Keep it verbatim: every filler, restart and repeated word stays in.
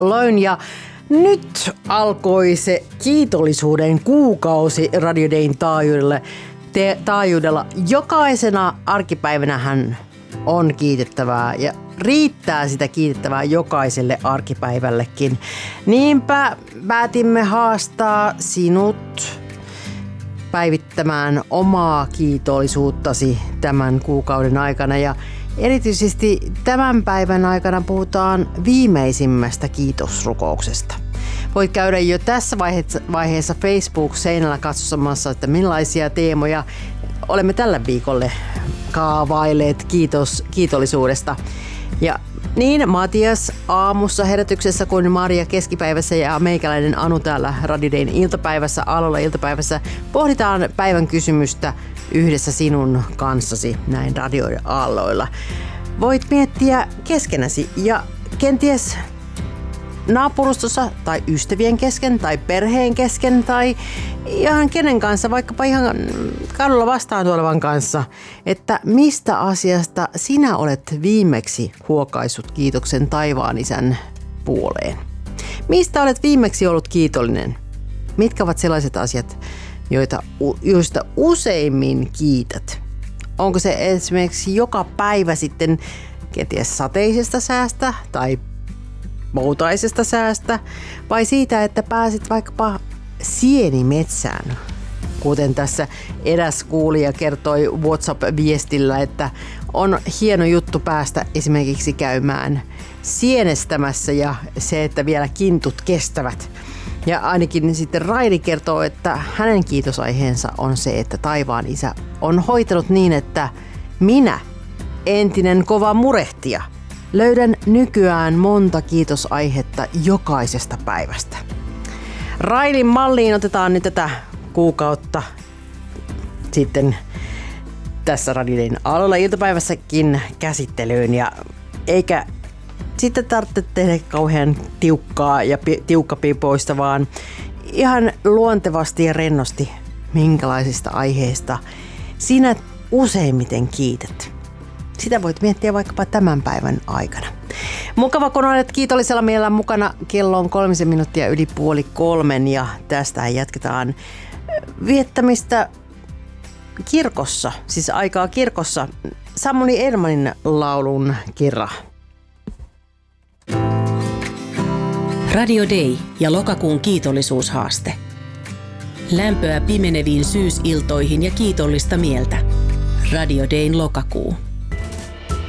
Alone ja nyt alkoi se kiitollisuuden kuukausi Radio Dayn taajuudelle. Te, taajuudella. Jokaisena arkipäivänähän on kiitettävää ja riittää sitä kiitettävää jokaiselle arkipäivällekin. Niinpä päätimme haastaa sinut päivittämään omaa kiitollisuuttasi tämän kuukauden aikana ja erityisesti tämän päivän aikana puhutaan viimeisimmästä kiitosrukouksesta. Voit käydä jo tässä vaiheessa Facebook-seinällä katsomassa, että millaisia teemoja olemme tällä viikolle kaavailleet kiitos, kiitollisuudesta. Ja niin Matias aamussa herätyksessä kuin Maria keskipäivässä ja meikäläinen Anu täällä Radio Dayn iltapäivässä, Alolla iltapäivässä pohditaan päivän kysymystä yhdessä sinun kanssasi näin radioaalloilla. Voit miettiä keskenäsi ja kenties naapurustossa tai ystävien kesken tai perheen kesken tai ihan kenen kanssa, vaikkapa ihan kadulla vastaan tulevan kanssa, että mistä asiasta sinä olet viimeksi huokaissut kiitoksen taivaan isän puoleen. Mistä olet viimeksi ollut kiitollinen? Mitkä ovat sellaiset asiat, joita, joista useimmin kiität? Onko se esimerkiksi joka päivä sitten kenties sateisesta säästä tai moutaisesta säästä vai siitä, että pääsit vaikkapa sienimetsään? Kuten tässä eräs kuulija kertoi WhatsApp-viestillä, että on hieno juttu päästä esimerkiksi käymään sienestämässä ja se, että vielä kintut kestävät. Ja ainakin sitten Raili kertoo, että hänen kiitosaiheensa on se, että taivaan isä on hoitanut niin, että minä, entinen kova murehtija, löydän nykyään monta kiitosaihetta jokaisesta päivästä. Railin malliin otetaan nyt tätä kuukautta sitten tässä Radio Dayn Alolla iltapäivässäkin käsittelyyn. Ja eikä sitten tarvitse tehdä kauhean tiukkaa ja tiukkapipoista, vaan ihan luontevasti ja rennosti minkälaisista aiheista sinä useimmiten kiität. Sitä voit miettiä vaikkapa tämän päivän aikana. Mukava, kun olet kiitollisella mielellä mukana. Kello on kolmisen minuuttia yli puoli kolmen ja tästä jatketaan viettämistä kirkossa, siis aikaa kirkossa. Samuli Ermanin laulun kerran. Radio Day ja lokakuun kiitollisuushaaste. Lämpöä pimeneviin syysiltoihin ja kiitollista mieltä. Radio Dayn lokakuu.